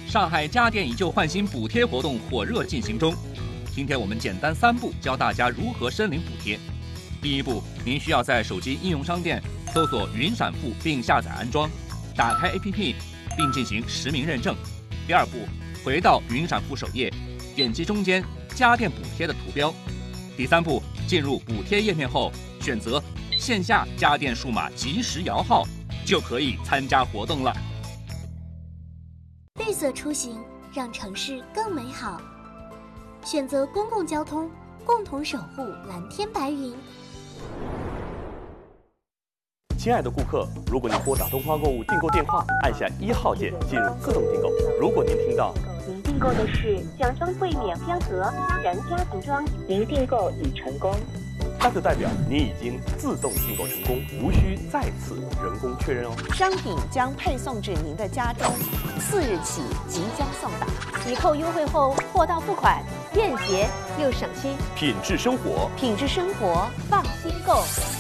上海家电以旧换新补贴活动火热进行中。今天我们简单3步教大家如何申领补贴。第一步，您需要在手机应用商店搜索云闪付并下载安装，打开 APP 并进行实名认证。第二步，回到云闪付首页，点击中间家电补贴的图标。第三步，进入补贴页面后，选择线下家电数码即时摇号，就可以参加活动了。 绿色出行，让城市更美好。选择公共交通，共同守护蓝天白云。 亲爱的顾客，如果您拨打东方购物订购电话，按下1号键进入自动订购。如果您听到您订购的是奖装柜免标盒人家瓶装，您订购已成功， 那就代表您已经自动订购成功，无需再次人工确认哦。 商品将配送至您的家中，4日起即将送达。 抵扣优惠后货到付款，便捷又省心。 品质生活， 放心购。